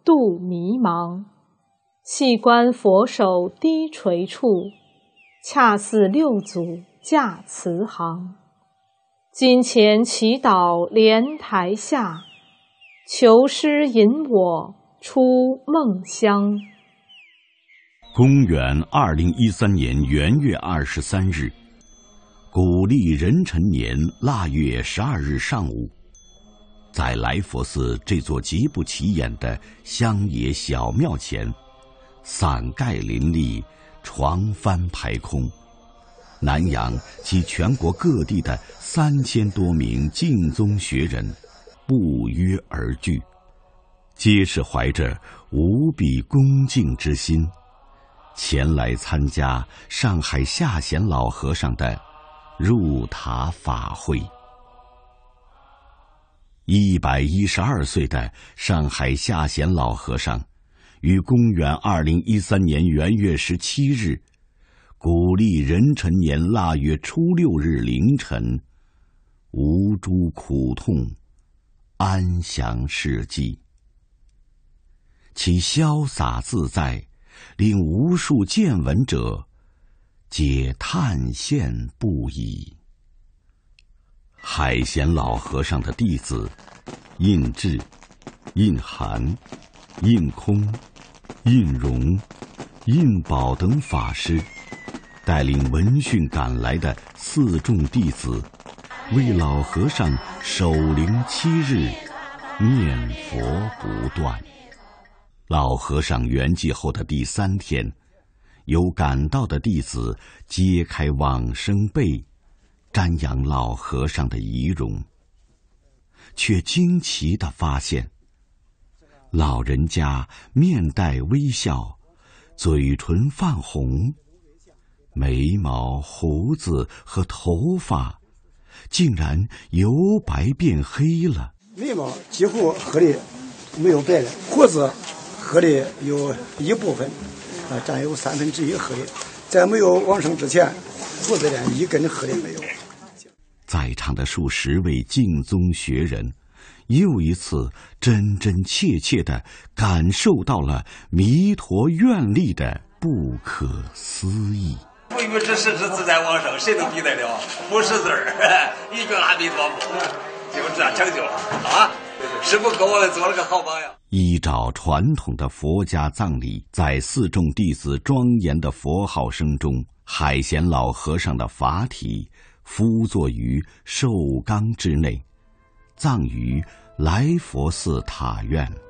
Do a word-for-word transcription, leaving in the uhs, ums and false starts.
度迷茫。细观佛手低垂处，恰似六祖驾慈航。金钱祈祷莲台下，求师引我出梦乡。 公元二零一三年元月二十三日，古历壬辰年腊月十二日上午，在来佛寺这座极不起眼的乡野小庙前，伞盖林立，床幡排空，南洋及全国各地的三千多名净宗学人不约而聚，皆是怀着无比恭敬之心前来参加上海下贤老和尚的入塔法会。一百一十二岁的上海下贤老和尚，于公元二零一三年元月十七日，古历壬辰年腊月初六日凌晨，无诸苦痛，安详逝迹。其潇洒自在，令无数见闻者皆叹羡不已。海贤老和尚的弟子印智、印涵、印空、印容、印宝等法师，带领闻讯赶来的四众弟子，为老和尚守灵七日，念佛不断。老和尚圆寂后的第三天，有赶到的弟子揭开往生被，瞻仰老和尚的遗容，却惊奇地发现，老人家面带微笑，嘴唇泛红，眉毛、胡子和头发竟然由白变黑了。 眉毛几乎黑的没有白了，胡子黑的有一部分，啊，占有三分之一黑的。在没有往生之前，胡子连一根黑的没有。 在场的数十位净宗学人，又一次真真切切地感受到了弥陀愿力的不可思议。 不与之实之自在往生，谁能比得了？不识字儿，一个阿弥陀佛，就这样成就了啊！师父给我们做了个好榜样。 依照传统的佛家葬礼，在四众弟子庄严的佛号声中，海贤老和尚的法体敷坐于寿缸之内，葬于来佛寺塔院。